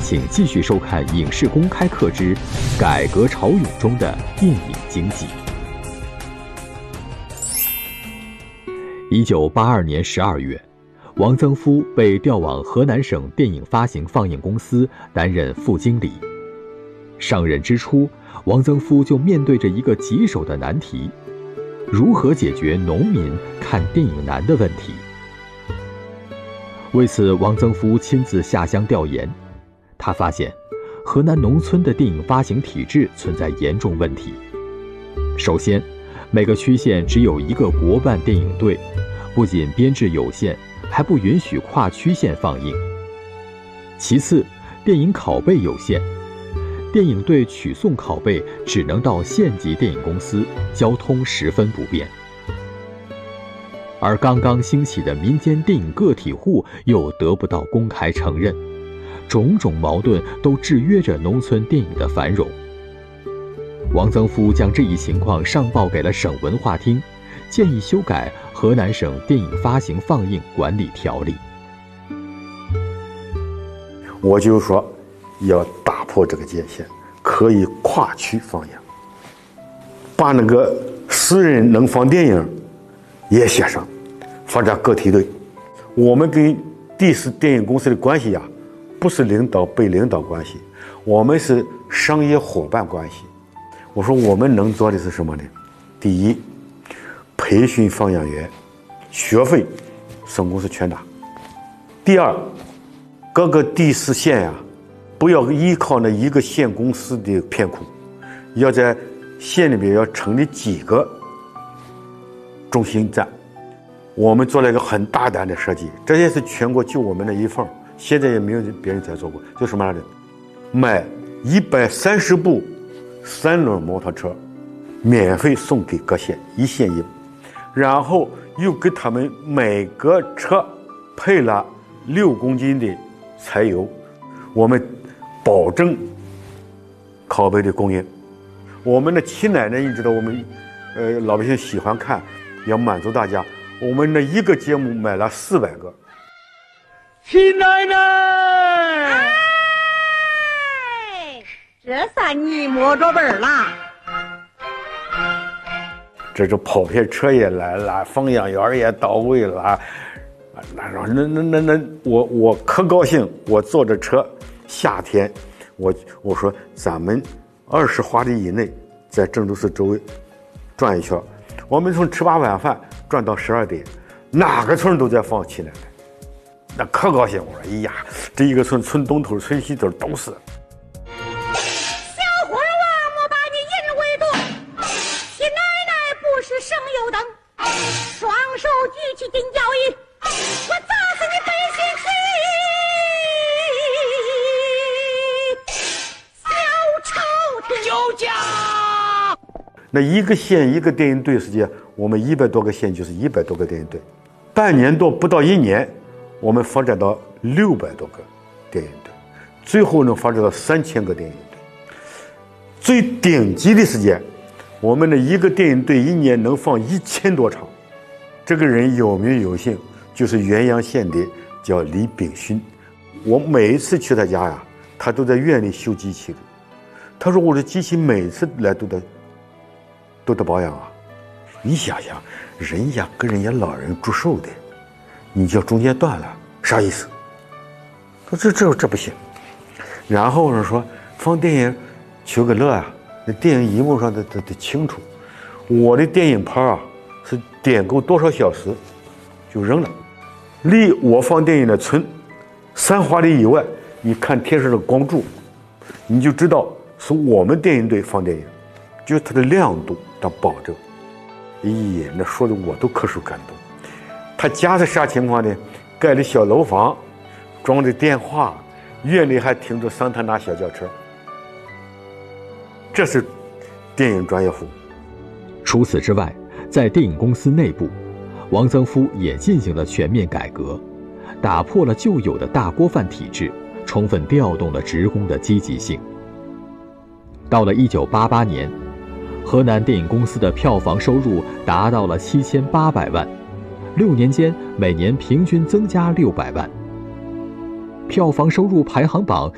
请继续收看影视公开课之改革潮涌中的电影经济。1982年12月，王增夫被调往河南省电影发行放映公司担任副经理。上任之初，王增夫就面对着一个棘手的难题：如何解决农民看电影难的问题？为此，王增夫亲自下乡调研。他发现，河南农村的电影发行体制存在严重问题。首先，每个区县只有一个国办电影队，不仅编制有限，还不允许跨区县放映。其次，电影拷贝有限，电影队取送拷贝只能到县级电影公司，交通十分不便。而刚刚兴起的民间电影个体户又得不到公开承认，种种矛盾都制约着农村电影的繁荣。王增夫将这一情况上报给了省文化厅，建议修改《河南省电影发行放映管理条例》。 我就说要打破这个界限，可以跨区放映，把那个私人能放电影也写上，发展个体队。我们跟第四电影公司的关系呀，不是领导被领导关系，我们是商业伙伴关系。我说我们能做的是什么呢？第一，培训放映员，学费省公司全拿。第二，各个第四县呀，不要依靠那一个县公司的片库，要在县里边要成立几个中心站。我们做了一个很大胆的设计，这也是全国就我们的一份，现在也没有别人再做过。就什么来着？买130部3轮摩托车，免费送给各县，一县一部，然后又给他们每个车配了6公斤的柴油，我们保证拷贝的供应。我们的七奶奶，你知道我们老百姓喜欢看，要满足大家，我们的一个节目买了400个。 七奶奶， 哎，这算你摸着本儿了。 这就跑片车也来了，放映员也到位了。那我可高兴，我坐着车，夏天我说咱们20华里以内在郑州市周围转一圈，我们从吃罢晚饭转到12点，哪个村都在放七奶奶，那可高兴。我说哎呀，这一个村东头村西头都是。 小伙儿啊，莫把你引为夺，七奶奶不是省油灯，双手举起金交椅，我砸死你背心去！小朝廷酒驾。 那一个县一个电影队时间，我们100多个县就是100多个电影队，半年多不到1年，我们发展到600多个电影队，最后能发展到3000个电影队。最顶级的时间，我们的一个电影队1年能放1000多场。这个人有名有姓，就是原阳县的叫李炳勋。我每一次去他家呀，他都在院里修机器的。他说我的机器每次来都得保养啊。你想想，人家跟人家老人祝寿的，你叫中间断了，啥意思？说这不行。然后呢说放电影求个乐啊，那电影荧幕上得清楚。我的电影盘啊是点够多少小时就扔了。离我放电影的村3华里以外，你看电视的光柱，你就知道是我们电影队放电影，就是它的亮度的保证。咦，那说的我都可受感动。他家是啥情况呢？盖的小楼房，装着电话，院里还停着桑塔纳小轿车。这是电影专业户。 除此之外，在电影公司内部，王增夫也进行了全面改革，打破了旧有的大锅饭体制，充分调动了职工的积极性。到了1988年，河南电影公司的票房收入达到了7800万，6年间每年平均增加600万。票房收入排行榜